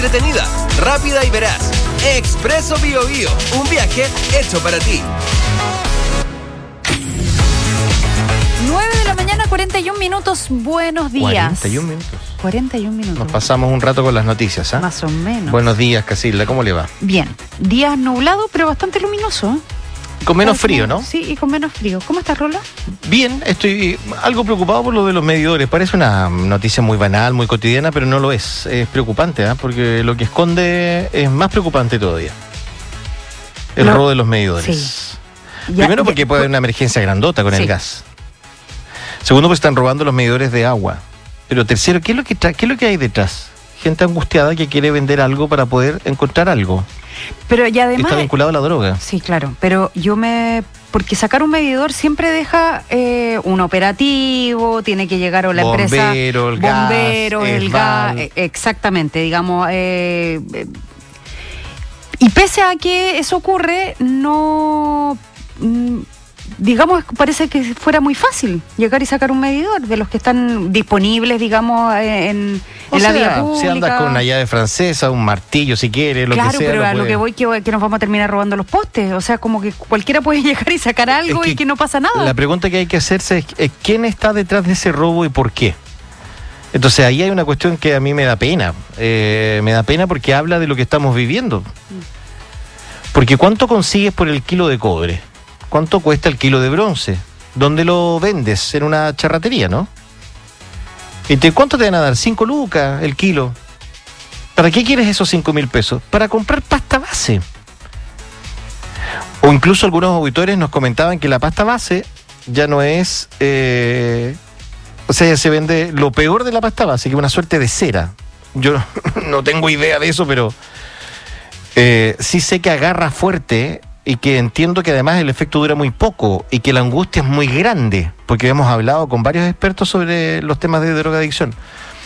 entretenida, rápida y veraz. Expreso Bio Bio, un viaje hecho para ti. 9 de la mañana, 41 minutos. Buenos días. 41 minutos. 41 minutos. Nos pasamos un rato con las noticias, ¿ah? Más o menos. Buenos días, Casilda, ¿cómo le va? Bien. Día nublado, pero bastante luminoso. Con menos frío, ¿no? Sí, y con menos frío. ¿Cómo estás, Rola? Bien, estoy algo preocupado por lo de los medidores. Parece una noticia muy banal, muy cotidiana, pero no lo es. Es preocupante, ¿ah? Porque lo que esconde es más preocupante todavía. El robo de los medidores. Sí. Primero porque puede haber una emergencia grandota con el gas. Segundo, porque están robando los medidores de agua. Pero tercero, ¿qué es lo que hay detrás? Gente angustiada que quiere vender algo para poder encontrar algo. Pero y además está vinculado a la droga. Sí, claro. Pero porque sacar un medidor siempre deja un operativo, tiene que llegar a la empresa. Bombero, el gas. Exactamente, digamos. Y pese a que eso ocurre, no. Digamos, parece que fuera muy fácil llegar y sacar un medidor de los que están disponibles, digamos, en la vía pública. Si andas con una llave francesa, un martillo si quieres, lo que sea. Claro, pero a lo que voy que nos vamos a terminar robando los postes. O sea, como que cualquiera puede llegar y sacar algo y que no pasa nada. La pregunta que hay que hacerse es ¿quién está detrás de ese robo y por qué? Entonces ahí hay una cuestión que a mí me da pena. Me da pena porque habla de lo que estamos viviendo. Porque ¿cuánto consigues por el kilo de cobre? ¿Cuánto cuesta el kilo de bronce? ¿Dónde lo vendes? En una charratería, ¿no? ¿Cuánto te van a dar? 5 lucas el kilo. ¿Para qué quieres esos 5.000 pesos? Para comprar pasta base. O incluso algunos auditores nos comentaban que la pasta base ya no es... o sea, ya se vende lo peor de la pasta base, que es una suerte de cera. Yo no tengo idea de eso, pero sí sé que agarra fuerte... Y que entiendo que además el efecto dura muy poco y que la angustia es muy grande, porque hemos hablado con varios expertos sobre los temas de drogadicción.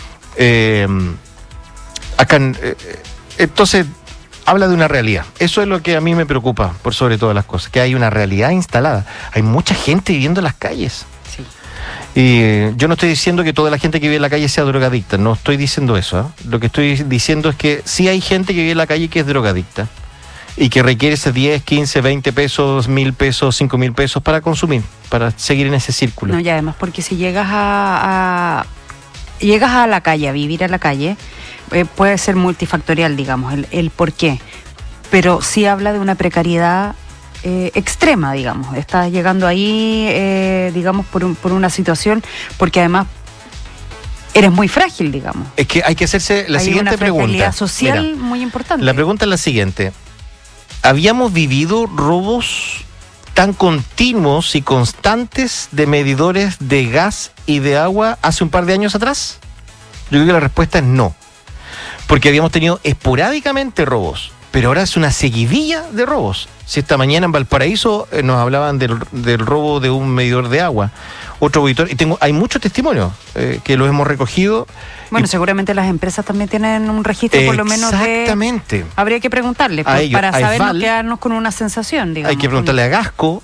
Entonces, habla de una realidad. Eso es lo que a mí me preocupa, por sobre todas las cosas, que hay una realidad instalada. Hay mucha gente viviendo en las calles. Sí. Y yo no estoy diciendo que toda la gente que vive en la calle sea drogadicta, no estoy diciendo eso, ¿eh? Lo que estoy diciendo es que sí hay gente que vive en la calle que es drogadicta. Y que requiere ese 10, 15, 20 pesos, 1.000 pesos, 5.000 pesos para consumir, para seguir en ese círculo. No, y además porque si llegas a la calle, a vivir a la calle, puede ser multifactorial, digamos, el por qué. Pero sí habla de una precariedad extrema, digamos. Estás llegando ahí, digamos, por una situación, porque además eres muy frágil, digamos. Es que hay que hacerse la siguiente pregunta. Hay una fragilidad social muy importante. La pregunta es la siguiente. ¿Habíamos vivido robos tan continuos y constantes de medidores de gas y de agua hace un par de años atrás? Yo creo que la respuesta es no. Porque habíamos tenido esporádicamente robos, pero ahora es una seguidilla de robos. Si esta mañana en Valparaíso nos hablaban del robo de un medidor de agua, otro auditor, y hay muchos testimonios que los hemos recogido. Bueno, seguramente las empresas también tienen un registro por lo menos de... Exactamente. Habría que preguntarle para saber, no quedarnos con una sensación, digamos. Hay que preguntarle a Gasco.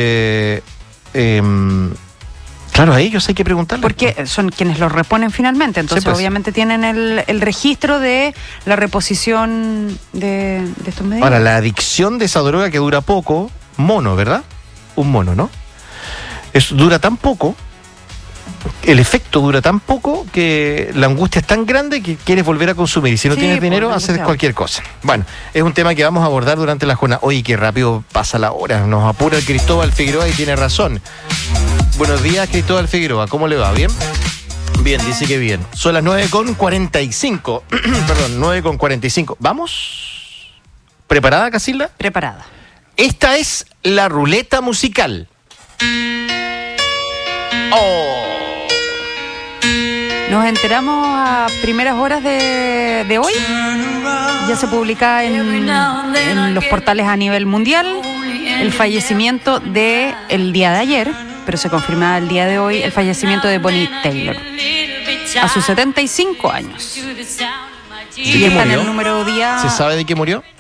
Claro, a ellos hay que preguntarle. Porque son quienes los reponen finalmente. Entonces, obviamente tienen el registro de la reposición de estos medidores. Ahora, la adicción de esa droga que dura poco, mono, ¿verdad? Un mono, ¿no? Eso dura tan poco, el efecto dura tan poco que la angustia es tan grande que quieres volver a consumir. Y si no tienes dinero, haces cualquier cosa. Bueno, es un tema que vamos a abordar durante la jornada. Oye, qué rápido pasa la hora. Nos apura el Cristóbal Figueroa y tiene razón. Buenos días, Cristóbal Figueroa. ¿Cómo le va? ¿Bien? Bien, dice que bien. Son las 9:45. Perdón, 9:45. ¿Vamos? ¿Preparada, Casilda? Preparada. Esta es la ruleta musical. Nos enteramos a primeras horas de hoy. Ya se publica en los portales a nivel mundial el fallecimiento del día de ayer, pero se confirma el día de hoy el fallecimiento de Bonnie Taylor a sus 75 años. ¿Y está en el número día... ¿Se sabe de qué murió?